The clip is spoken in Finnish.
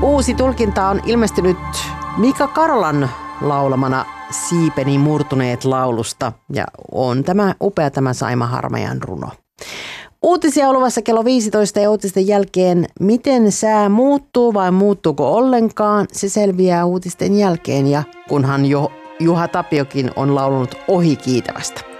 Uusi tulkinta on ilmestynyt Mika Karolan laulamana Siipeni murtuneet laulusta ja on upea tämä Saima Harmajan runo. Uutisia on luvassa kello 15 ja uutisten jälkeen. Miten sää muuttuu vai muuttuuko ollenkaan? Se selviää uutisten jälkeen ja kunhan Juha Tapiokin on laulunut ohi kiitävästä.